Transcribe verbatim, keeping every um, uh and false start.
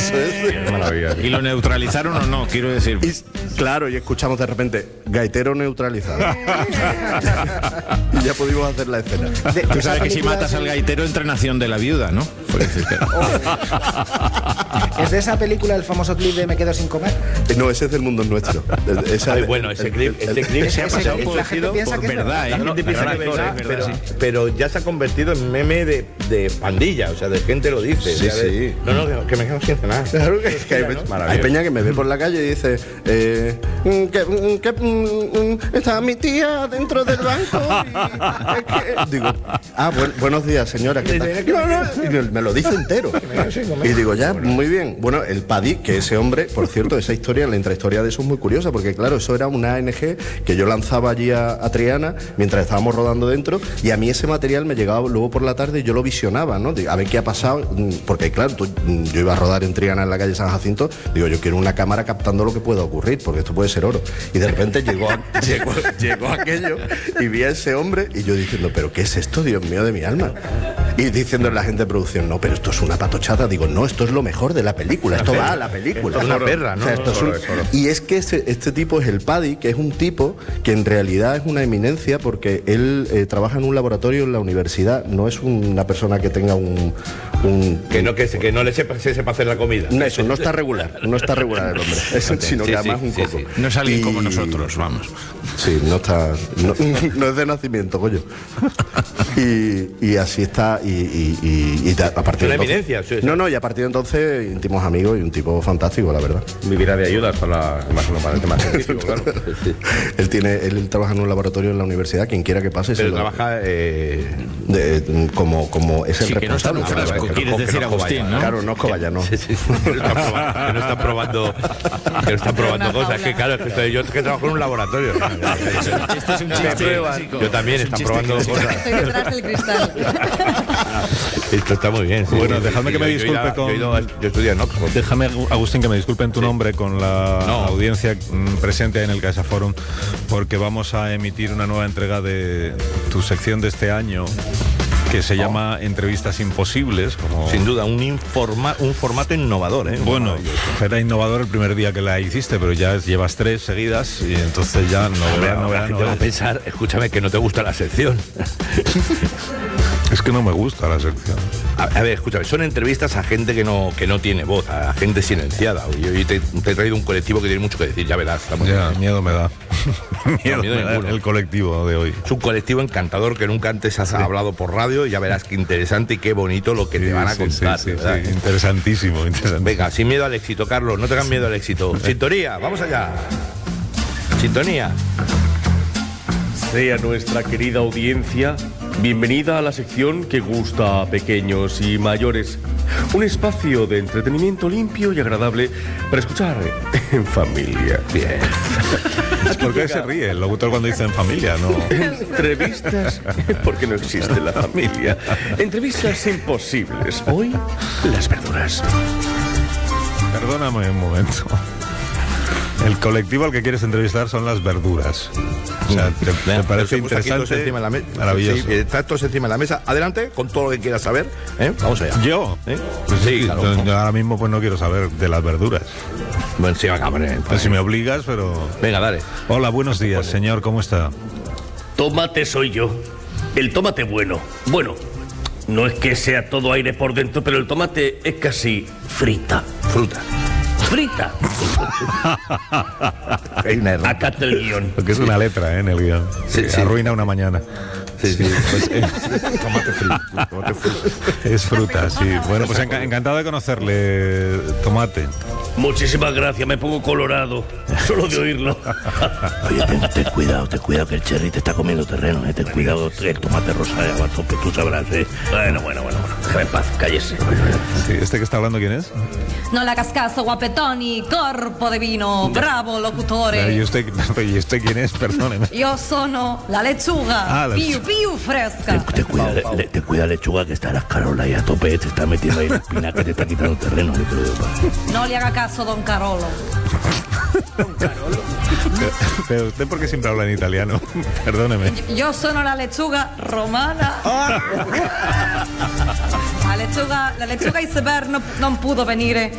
Eso es. Qué maravilla. ¿Y lo neutralizaron o no? Quiero decir. Y, claro, y escuchamos de repente, gaitero neutralizado. Y ya pudimos hacer la escena. De, Tú sabes que si matas al gaitero entra en Acción de la Viuda, ¿no? Por decir que... ¿Es de esa película el famoso clip de Me quedo sin comer? No, ese es del Mundo Nuestro. Esa, Ay, bueno, ese clip, el, ese clip el, se ha pasado clip, por la gente piensa por que es verdad, ¿eh? La gente piensa que es verdad, es pero, verdad, sí. pero ya se ha convertido en meme de, de pandilla, o sea, de gente lo dice. Sí, o sea, de, sí. No, no, que, que me quedo sin cenar. Claro que, es que hay, ¿no? hay peña que me ve por la calle y dice eh, mm, que, mm, que mm, mm, está mi tía dentro del banco y, es que, digo, ah, buen, buenos días señora, ¿qué tal? No, no, y me, me lo dice entero y digo, ya, muy bien. Bueno, el Paddy, que ese hombre, por cierto, esa historia, la intrahistoria de eso es muy curiosa, porque claro, eso era una A N G que yo lanzaba allí a, a Triana mientras estábamos rodando dentro, y a mí ese material me llegaba luego por la tarde y yo lo visionaba, ¿no? A ver qué ha pasado, porque claro, tú, yo iba a rodar en Triana en la calle San Jacinto, digo, yo quiero una cámara captando lo que pueda ocurrir, porque esto puede ser oro. Y de repente llegó, llegó, llegó aquello y vi a ese hombre y yo diciendo, ¿pero qué es esto, Dios mío de mi alma? Y diciendo a la gente de producción, no, pero esto es una patochada. Digo, no, esto es lo mejor de la película, esto va a la película. Esto es una perra, ¿no? O sea, esto es un... Y es que este, este tipo es el Paddy, que es un tipo que en realidad es una eminencia, porque él eh, trabaja en un laboratorio en la universidad, no es una persona que tenga un... un Que no, que, que no le sepa, se sepa hacer la comida. No, eso, no está regular, no está regular el hombre, es, sino sí, que además sí, un sí, coco. sí. No es alguien Y- como nosotros, vamos. Sí, no está, no, no es de nacimiento, coño. Y, y así está, y, y, y, y a partir Una de entonces- eminencia, sí, sí. No, no, y a partir de entonces íntimos amigos y un tipo fantástico, la verdad. Vivirá de ayudas para, la, más o menos para el tema científico, claro. Él tiene, él, él trabaja en un laboratorio en la universidad, quien quiera que pase. se Pero lo- trabaja eh, de- como, como es el Sí, que no está responsable. muy fresco, claro, quieres que no decir cobaya, Agustín, ¿no? Claro, no es cobaya, no. sí, sí, que no está probando, que no está probando, que no está probando cosas. Es que claro, es que estoy- yo que trabajo en un laboratorio. Este es un chiste básico. Yo también, Es un están chiste probando clásico. cosas. Estoy detrás del cristal. Esto está muy bien. Sí, Bueno, sí, dejadme sí, que me yo- yo he disculpe ido- con- Yo, he ido a- yo estudié en Oxford. Déjame, Agustín, que me disculpe en tu nombre con la No. audiencia mm, presente en el Caixa Forum, porque vamos a emitir una nueva entrega de tu sección de este año, que se llama Entrevistas Imposibles. Como... Sin duda, un, informa, un formato innovador, ¿eh? Bueno, era innovador el primer día que la hiciste, pero ya llevas tres seguidas y entonces ya no Hombre, verás, no ahora la verás, gente no va a verás. pensar, escúchame, que no te gusta la sección. Es que no me gusta la sección. A, a ver, escúchame, son entrevistas a gente que no, que no tiene voz, a gente silenciada. Y hoy te, te he traído un colectivo que tiene mucho que decir, ya verás. Estamos Ya, miedo me da. miedo, miedo me da ninguno. el colectivo de hoy. Es un colectivo encantador que nunca antes has hablado por radio, y ya verás qué interesante y qué bonito lo que te van a Sí, sí, contar. sí, ¿verdad? sí, interesantísimo, interesantísimo. Venga, sin miedo al éxito, Carlos, no tengas miedo al éxito. Sintonía, vamos allá. Sintonía. Sea nuestra querida audiencia bienvenida a la sección que gusta a pequeños y mayores. Un espacio de entretenimiento limpio y agradable para escuchar en familia. Bien. ¿Por qué se ríe el locutor cuando dice en familia? No. Entrevistas, porque no existe la familia. Entrevistas imposibles. Hoy, las verduras. Perdóname un momento. El colectivo al que quieres entrevistar son las verduras. O sea, ¿te, te Los parece hemos aquí todos interesante? encima de la me- Maravilloso. Sí, está todos encima de la mesa. Adelante, con todo lo que quieras saber. ¿eh? Vamos allá. ¿Yo? ¿Eh? Pues Sí, sí, claro. yo, yo ahora mismo pues no quiero saber de las verduras. Bueno, sí, venga, hombre, Pues si me obligas, pero... venga, dale. Hola, buenos días, señor, ¿cómo está? Tomate soy yo. El tomate bueno. Bueno, no es que sea todo aire por dentro, pero el tomate es casi frita. Fruta. Frita. Hay una errata. Acá está el guión. Porque es una letra, ¿eh? En el guión. Sí, sí. Arruina una mañana. Sí, sí. Pues, eh, Tomate frito. Tomate frito. es fruta, sí. Bueno, pues enca- encantado de conocerle, Tomate. Muchísimas gracias, me pongo colorado. Solo de oírlo. Oye, ten, ten cuidado, ten cuidado que el cherry te está comiendo terreno, eh. Ten cuidado, el tomate rosa va a tope, tú sabrás, eh. Bueno, bueno, bueno, bueno. Déjame en paz, cállese. Sí, ¿este que está hablando quién es? No le hagas caso, guapetoni, corpo de vino, bravo ¿Y locutore. usted, ¿y usted quién es? Perdóneme. Io sono la lechuga, Ah, la più, lechuga. più fresca. Ten, ten cuidado, le, le- ten cuidado, lechuga, que está las carolas ahí a tope, te está metiendo ahí la espina que te está quitando terreno, yo te lo digo. No le haga caso, don Carolo. Pero, pero usted, ¿por qué siempre habla en italiano? Perdóneme. Io sono la lechuga romana. La lechuga, la lechuga iceberg no, non pudo venire